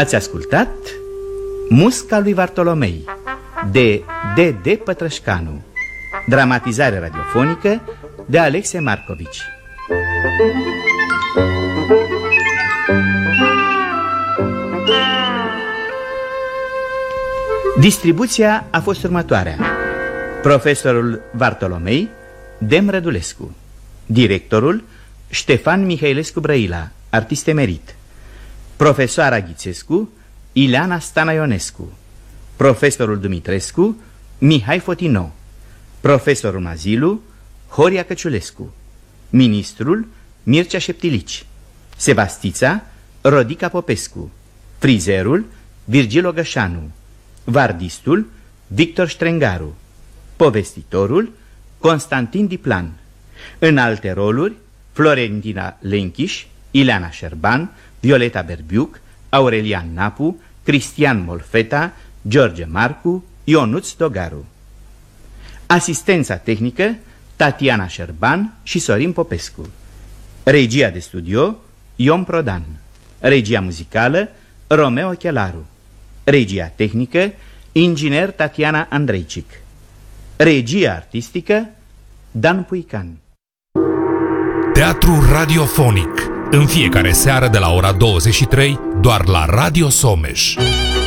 Ați ascultat Musca lui Vartolomei de D.D. Pătrășcanu, dramatizare radiofonică de Alexe Marcovici. Distribuția a fost următoarea: profesorul Vartolomei, Dem Rădulescu; directorul, Ștefan Mihailescu Brăila, artist emerit; profesoara Ghițescu, Ileana Stanaionescu; profesorul Dumitrescu, Mihai Fotino; profesorul Mazilu, Horia Căciulescu; ministrul, Mircea Șeptilici; Sebastița, Rodica Popescu; frizerul, Virgil Ogășanu; vardistul, Victor Ștrengaru; povestitorul, Constantin Diplan. În alte roluri, Florentina Lenchiș, Ileana Șerban, Violeta Berbiuc, Aurelian Napu, Cristian Molfeta, George Marcu, Ionuț Dogaru. Asistența tehnică, Tatiana Șerban și Sorin Popescu. Regia de studio, Ion Prodan. Regia muzicală, Romeo Chelaru. Regia tehnică, inginer Tatiana Andreicic. Regia artistică, Dan Puican. Teatru radiofonic, în fiecare seară de la ora 23, doar la Radio Someș.